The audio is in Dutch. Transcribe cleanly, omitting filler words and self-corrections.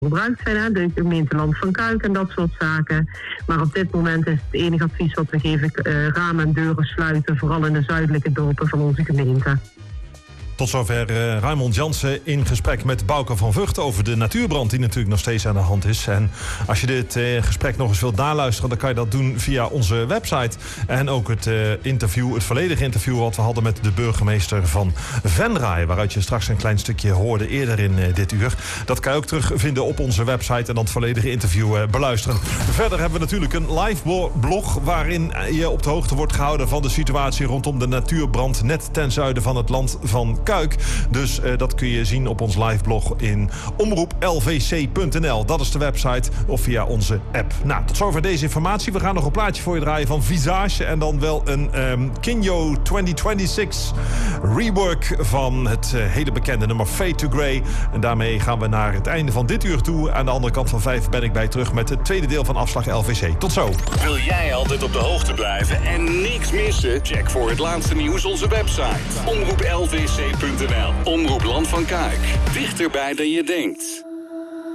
gebruikt zijn, hè, de gemeente Land van Kuik en dat soort zaken. Maar op dit moment is het enige advies wat we geven, ramen en deuren sluiten, vooral in de zuidelijke dorpen van onze gemeente. Tot zover Raymond Jansen in gesprek met Bouke van Vught over de natuurbrand die natuurlijk nog steeds aan de hand is. En als je dit gesprek nog eens wilt naluisteren, dan kan je dat doen via onze website. En ook het volledige interview wat we hadden met de burgemeester van Venray, waaruit je straks een klein stukje hoorde eerder in dit uur. Dat kan je ook terugvinden op onze website en dan het volledige interview beluisteren. Verder hebben we natuurlijk een live blog waarin je op de hoogte wordt gehouden van de situatie rondom de natuurbrand net ten zuiden van het Land van Kuik. Dus dat kun je zien op ons liveblog in omroeplvc.nl. Dat is de website of via onze app. Nou, tot zover deze informatie. We gaan nog een plaatje voor je draaien van Visage en dan wel een Kinyo 2026 rework van het hele bekende nummer Fade to Grey. En daarmee gaan we naar het einde van dit uur toe. Aan de andere kant van 5 ben ik bij terug met het tweede deel van Afslag LVC. Tot zo. Wil jij altijd op de hoogte blijven en niks missen? Check voor het laatste nieuws onze website. omroeplvc.nl. Omroep Land van Kuik. Dichterbij dan je denkt.